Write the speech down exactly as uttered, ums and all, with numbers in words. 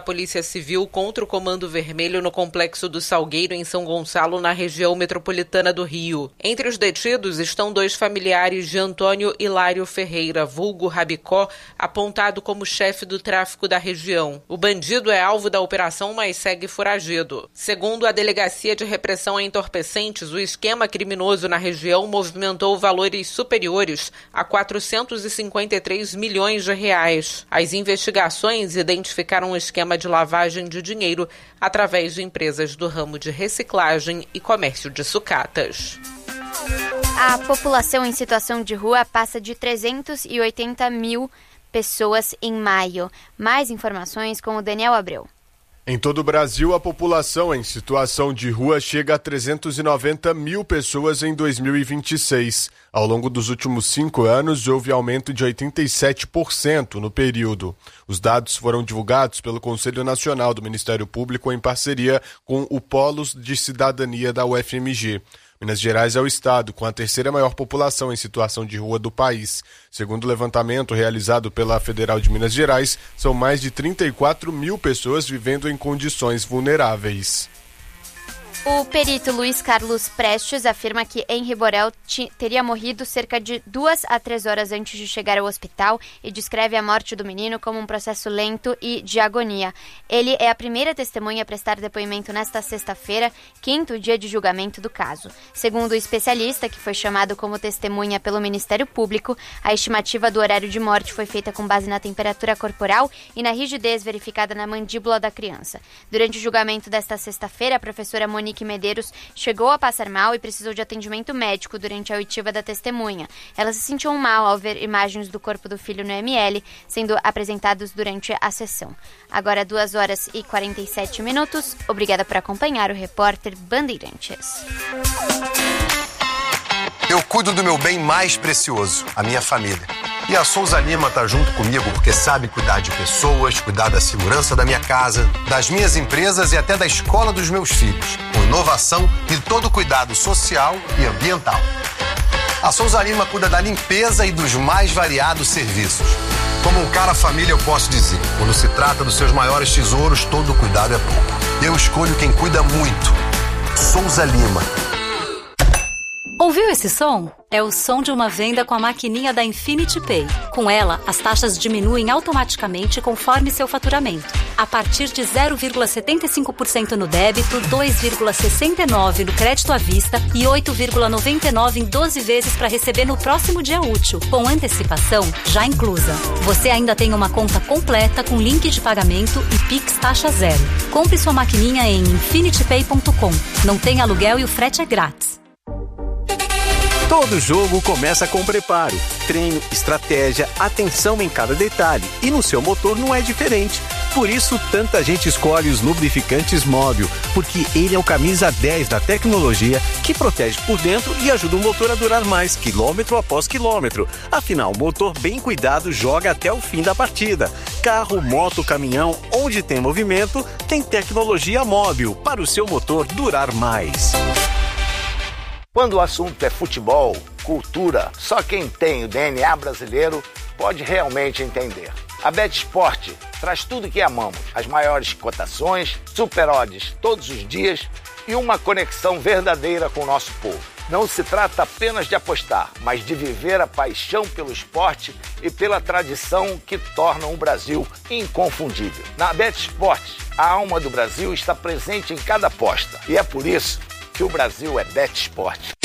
Polícia Civil contra o Comando Vermelho no Complexo do Salgueiro, em São Gonçalo, na região metropolitana do Rio. Entre os detidos estão dois familiares de Antônio Hilário Ferreira, vulgo Rabicó, apontado como chefe do tráfico da região. O bandido é alvo da operação, mas segue foragido. Segundo a Delegacia de Repressão a Entorpecentes, o esquema criminoso na região movimentou valores superiores a quatrocentos e cinquenta e três milhões de reais. As investigações identificaram um esquema de lavagem de dinheiro através de empresas do ramo de reciclagem e comércio de sucatas. A população em situação de rua passa de trezentos e oitenta mil pessoas em maio. Mais informações com o Daniel Abreu. Em todo o Brasil, a população em situação de rua chega a trezentos e noventa mil pessoas em dois mil e vinte e seis. Ao longo dos últimos cinco anos, houve aumento de oitenta e sete por cento no período. Os dados foram divulgados pelo Conselho Nacional do Ministério Público em parceria com o Polo de Cidadania da U F M G. Minas Gerais é o estado com a terceira maior população em situação de rua do país. Segundo o levantamento realizado pela Federal de Minas Gerais, são mais de trinta e quatro mil pessoas vivendo em condições vulneráveis. O perito Luiz Carlos Prestes afirma que Henri Borel t- teria morrido cerca de duas a três horas antes de chegar ao hospital e descreve a morte do menino como um processo lento e de agonia. Ele é a primeira testemunha a prestar depoimento nesta sexta-feira, quinto dia de julgamento do caso. Segundo o especialista, que foi chamado como testemunha pelo Ministério Público, a estimativa do horário de morte foi feita com base na temperatura corporal e na rigidez verificada na mandíbula da criança. Durante o julgamento desta sexta-feira, a professora Monique Medeiros chegou a passar mal e precisou de atendimento médico durante a oitiva da testemunha. Ela se sentiu mal ao ver imagens do corpo do filho no M L sendo apresentados durante a sessão. Agora duas horas e quarenta e sete minutos. Obrigada por acompanhar o repórter Bandeirantes. Eu cuido do meu bem mais precioso, a minha família. E a Souza Lima tá junto comigo porque sabe cuidar de pessoas, cuidar da segurança da minha casa, das minhas empresas e até da escola dos meus filhos, com inovação e todo cuidado social e ambiental. A Souza Lima cuida da limpeza e dos mais variados serviços. Como um cara família eu posso dizer, quando se trata dos seus maiores tesouros, todo cuidado é pouco. Eu escolho quem cuida muito. Souza Lima. Ouviu esse som? É o som de uma venda com a maquininha da Infinity Pay. Com ela, as taxas diminuem automaticamente conforme seu faturamento. A partir de zero vírgula setenta e cinco por cento no débito, dois vírgula sessenta e nove por cento no crédito à vista e oito vírgula noventa e nove por cento em doze vezes para receber no próximo dia útil, com antecipação já inclusa. Você ainda tem uma conta completa com link de pagamento e Pix taxa zero. Compre sua maquininha em infinity pay ponto com. Não tem aluguel e o frete é grátis. Todo jogo começa com preparo, treino, estratégia, atenção em cada detalhe. E no seu motor não é diferente. Por isso, tanta gente escolhe os lubrificantes Móbil, porque ele é o camisa dez da tecnologia que protege por dentro e ajuda o motor a durar mais, quilômetro após quilômetro. Afinal, o motor bem cuidado joga até o fim da partida. Carro, moto, caminhão, onde tem movimento, tem tecnologia Móbil para o seu motor durar mais. Quando o assunto é futebol, cultura, só quem tem o D N A brasileiro pode realmente entender. A BetSport traz tudo que amamos, as maiores cotações, super odds todos os dias e uma conexão verdadeira com o nosso povo. Não se trata apenas de apostar, mas de viver a paixão pelo esporte e pela tradição que tornam o Brasil inconfundível. Na BetSport, a alma do Brasil está presente em cada aposta e é por isso que o Brasil é BetSport.